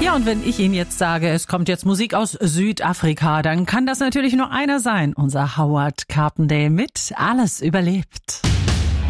Ja, und wenn ich Ihnen jetzt sage, es kommt jetzt Musik aus Südafrika, dann kann das natürlich nur einer sein. Unser Howard Carpendale mit Alles überlebt.